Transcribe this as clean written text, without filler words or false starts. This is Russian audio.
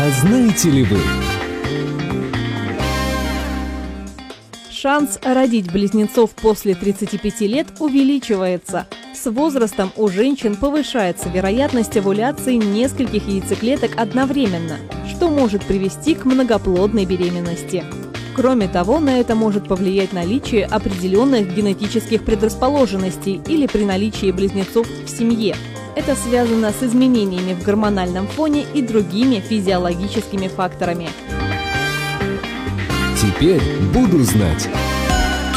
А знаете ли вы? Шанс родить близнецов после 35 лет увеличивается. С возрастом у женщин повышается вероятность овуляции нескольких яйцеклеток одновременно, что может привести к многоплодной беременности. Кроме того, на это может повлиять наличие определенных генетических предрасположенностей или при наличии близнецов в семье. Это связано с изменениями в гормональном фоне и другими физиологическими факторами. Теперь буду знать.